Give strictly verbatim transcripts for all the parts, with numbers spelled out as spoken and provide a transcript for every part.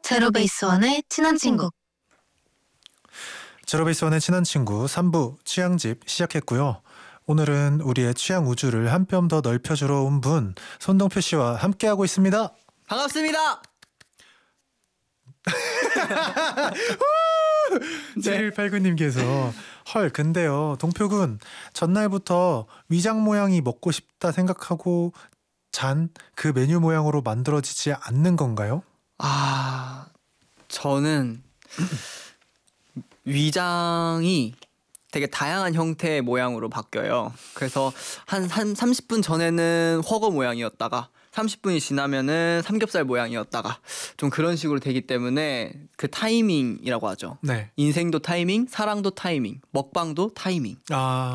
제로베이스원의 친한 친구. 제로베이스원의 친한 친구 삼 부 취향집 시작했고요. 오늘은 우리의 취향 우주를 한 뼘 더 넓혀주러 온 분 손동표 씨와 함께하고 있습니다. 반갑습니다. 칠일팔구님께서 헐 근데요 동표군 전날부터 위장 모양이 먹고 싶다 생각하고 잔 그 메뉴 모양으로 만들어지지 않는 건가요? 아, 저는 위장이 되게 다양한 형태의 모양으로 바뀌어요. 그래서 한, 한 삼십 분 전에는 훠궈 모양이었다가 삼십 분이 지나면은 삼겹살 모양이었다가 좀 그런 식으로 되기 때문에 그 타이밍이라고 하죠. 네. 인생도 타이밍, 사랑도 타이밍, 먹방도 타이밍. 아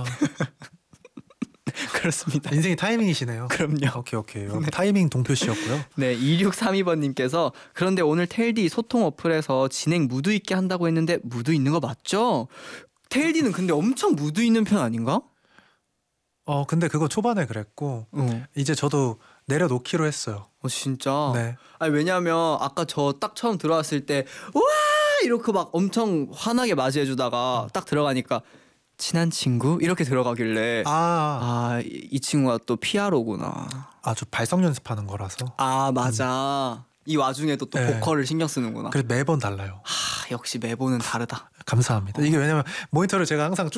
그렇습니다. 인생이 타이밍이시네요. 그럼요. 오케이 오케이. 타이밍 동표 씨였고요. 네, 이육삼이 번님께서 그런데 오늘 테일디 소통 어플에서 진행 무드 있게 한다고 했는데 무드 있는 거 맞죠? 테일디는 근데 엄청 무드 있는 편 아닌가? 어 근데 그거 초반에 그랬고 어, 이제 저도 내려놓기로 했어요. 어 진짜? 네. 아니 왜냐면 아까 저 딱 처음 들어왔을 때 와 이렇게 막 엄청 환하게 맞이해주다가 딱 들어가니까 친한 친구 이렇게 들어가길래 아, 아이 이 친구가 또 피아로구나. 아주 발성 연습하는 거라서. 아 맞아. 이 와중에도 또 네. 보컬을 신경 쓰는구나. 그래서 매번 달라요. 아 역시 매번은 다르다. 감사합니다. 이게 왜냐면 모니터를 제가 항상 쭉